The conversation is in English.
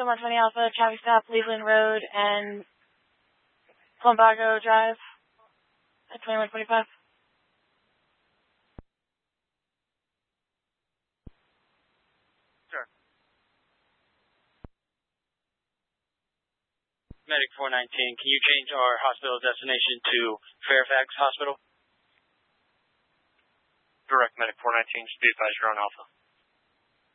Oscar 120 Alpha, traffic stop, Cleveland Road, and Plumbago Drive at 2125. Sure. Medic 419, can you change our hospital destination to Fairfax Hospital? Direct Medic 419, just be advised you're on Alpha.